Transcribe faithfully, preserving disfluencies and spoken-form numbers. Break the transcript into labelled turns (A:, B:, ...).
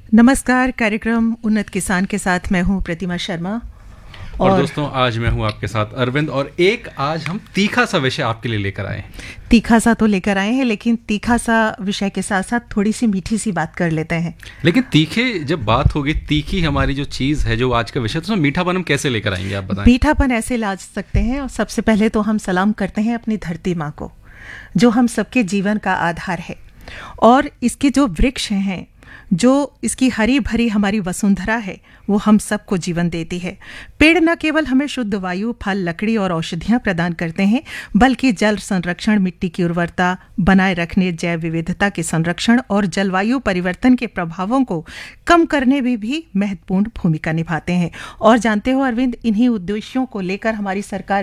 A: नमस्कार। कार्यक्रम उन्नत किसान के साथ मैं हूं प्रतिमा शर्मा
B: और, और दोस्तों आज मैं हूं आपके साथ अरविंद और एक आज हम तीखा सा विषय आपके लिए लेकर आए हैं।
A: तीखा सा तो लेकर आए हैं, लेकिन तीखा सा विषय के साथ साथ थोड़ी सी मीठी सी बात कर लेते हैं।
B: लेकिन तीखे जब बात होगी, तीखी हमारी जो चीज़ है, जो आज का विषय, तो मीठापन हम कैसे लेकर आएंगे, आप बताएं।
A: मीठापन ऐसे ला सकते हैं, और सबसे पहले तो हम सलाम करते हैं अपनी धरती माँ को, जो हम सबके जीवन का आधार है। और इसके जो वृक्ष हैं, जो इसकी हरी भरी हमारी वसुंधरा है, वो हम सबको जीवन देती है। पेड़ न केवल हमें शुद्ध वायु, फल, लकड़ी और औषधियां प्रदान करते हैं, बल्कि जल संरक्षण, मिट्टी की उर्वरता बनाए रखने, जैव विविधता के संरक्षण और जलवायु परिवर्तन के प्रभावों को कम करने में भी महत्वपूर्ण भूमिका निभाते हैं। और जानते हो अरविंद, इन्हीं उद्देश्यों को लेकर हमारी सरकार